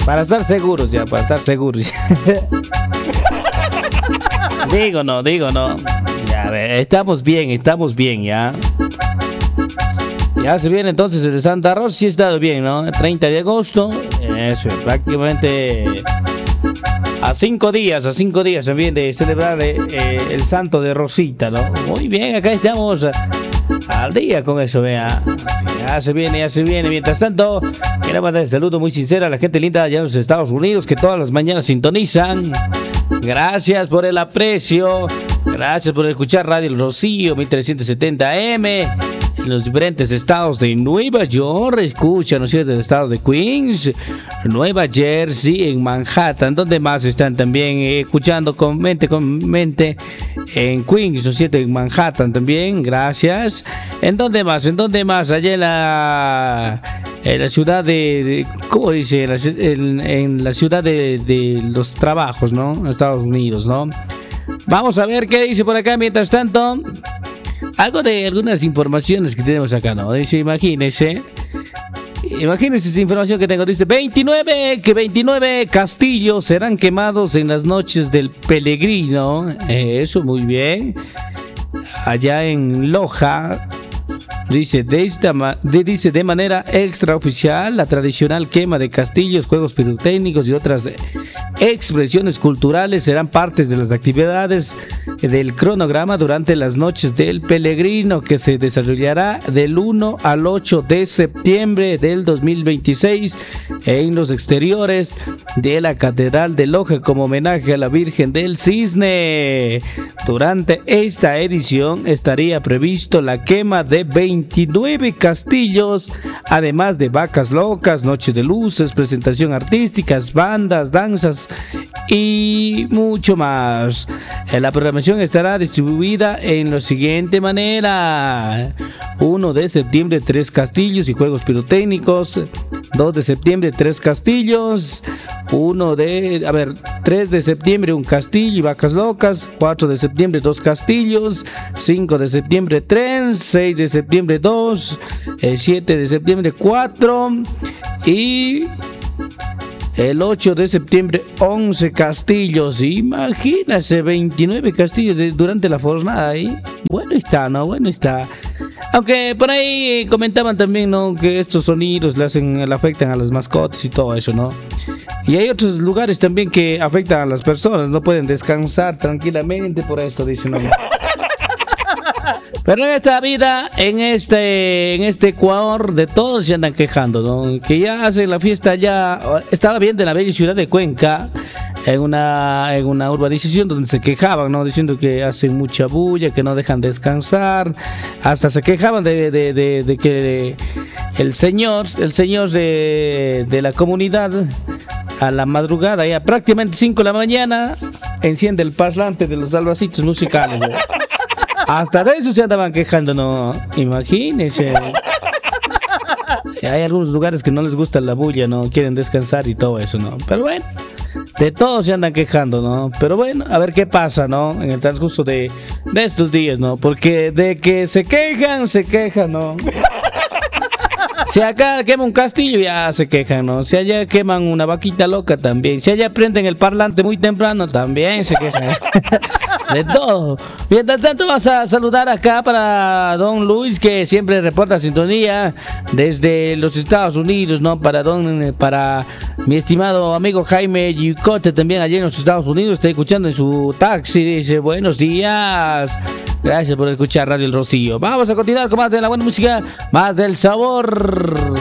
Para estar seguros ya, para estar seguros. Digo no. Ya, estamos bien, ya. Ya se viene entonces el Santa Rosa, sí ha estado bien, ¿no? 30 de agosto, eso, prácticamente a 5 días se viene de celebrar el Santo de Rosita, ¿no? Muy bien, acá estamos al día con eso, vea. Ya se viene. Mientras tanto, quiero mandar un saludo muy sincero a la gente linda allá en los Estados Unidos que todas las mañanas sintonizan. Gracias por el aprecio, gracias por escuchar Radio El Rocío 1370 AM. En los diferentes estados de Nueva York, escuchan, ¿no es cierto?, el estado de Queens, Nueva Jersey, en Manhattan, donde más están también escuchando con mente, en Queens, ¿no es cierto?, en Manhattan también, gracias. ¿En dónde más? Allá en la ciudad de ¿cómo dice? En la ciudad de los trabajos, ¿no?, en Estados Unidos, ¿no? Vamos a ver qué dice por acá mientras tanto. Algo de algunas informaciones que tenemos acá, ¿no? Dice, imagínense esta información que tengo. Dice, 29 castillos serán quemados en las noches del Pellegrino. Eso, muy bien. Allá en Loja. Dice, de manera extraoficial, la tradicional quema de castillos, juegos pirotécnicos y otras expresiones culturales serán partes de las actividades del cronograma durante las noches del Pellegrino, que se desarrollará del 1 al 8 de septiembre del 2026 en los exteriores de la Catedral de Loja como homenaje a la Virgen del Cisne. Durante esta edición estaría previsto la quema de 29 castillos, además de vacas locas, noche de luces, presentación artísticas, bandas, danzas y mucho más. La programación estará distribuida en la siguiente manera: 1 de septiembre 3 castillos y juegos pirotécnicos, 2 de septiembre 3 castillos, 3 de septiembre 1 castillo y vacas locas, 4 de septiembre 2 castillos, 5 de septiembre 3, 6 de septiembre 2, 7 de septiembre 4 y el 8 de septiembre 11 castillos. Imagínese, 29 castillos durante la jornada ahí. Bueno está, ¿no? Bueno está. Aunque por ahí comentaban también, ¿no?, que estos sonidos le afectan a las mascotas y todo eso, ¿no? Y hay otros lugares también que afectan a las personas, no pueden descansar tranquilamente por esto, dicen, ¿no? Pero en esta vida, en este Ecuador, de todos se andan quejando, ¿no? Que ya hacen la fiesta, ya estaba bien de la bella ciudad de Cuenca, en una urbanización donde se quejaban, ¿no?, diciendo que hacen mucha bulla, que no dejan descansar. Hasta se quejaban de que el señor de la comunidad, a la madrugada, ya prácticamente 5 de la mañana, enciende el parlante de los albacitos musicales, ¿no? Hasta de eso se andaban quejando, ¿no? Imagínense. Hay algunos lugares que no les gusta la bulla, ¿no? Quieren descansar y todo eso, ¿no? Pero bueno, de todos se andan quejando, ¿no? Pero bueno, a ver qué pasa, ¿no?, en el transcurso de estos días, ¿no? Porque de que se quejan, ¿no? Si acá quema un castillo, ya se quejan, ¿no? Si allá queman una vaquita loca, también. Si allá prenden el parlante muy temprano, también se quejan. De todo. Mientras tanto, vas a saludar acá para don Luis, que siempre reporta sintonía desde los Estados Unidos, ¿no? Para mi estimado amigo Jaime Yucote, también allí en los Estados Unidos, está escuchando en su taxi, dice, buenos días. Gracias por escuchar Radio El Rocío. Vamos a continuar con más de la buena música, más del sabor.